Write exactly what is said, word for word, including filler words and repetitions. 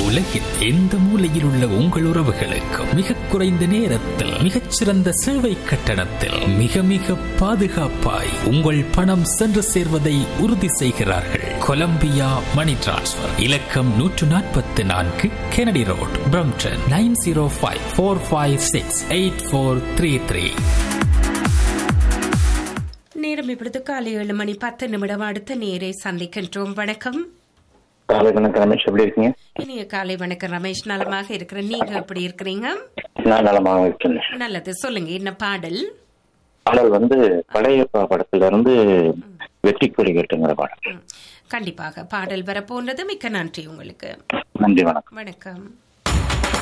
உலகின் எந்த மூலையில் உள்ள உங்கள் உறவுகளுக்கு மிக குறைந்த நேரத்தில் மிகச்சிறந்த சேவை கட்டணத்தில் மிக மிக பாதுகாப்பாய் உங்கள் பணம் சென்று சேர்வதை உறுதி செய்கிறார்கள். கொலம்பியா மணி டிரான்ஸ்பர் இலக்கம் நூற்று நாற்பத்தி நான்கு Kennedy road, Brampton nine zero five four five six eight four three three. நேரம் இப்பொழுது காலை ஏழு மணி பத்து நிமிடம். அடுத்த நேரை சந்திக்கின்றோம். வணக்கம். காலை வணக்கம் ரமேஷ், எப்படி இருக்கீங்க? இனிய காலை வணக்கம் ரமேஷ், நலமாக இருக்கிறேன். நீங்க எப்படி இருக்கிறீங்க? நான் நலமாக இருக்கேன். நல்லது, சொல்லுங்க என்ன பாடல்? பாடல் வந்து படையப்பா படத்துல இருந்து வெற்றி கொடி கேட்டுங்கிற பாடல். கண்டிப்பாக பாடல் வரப்போன்றது. மிக்க நன்றி உங்களுக்கு. நன்றி, வணக்கம். வணக்கம்.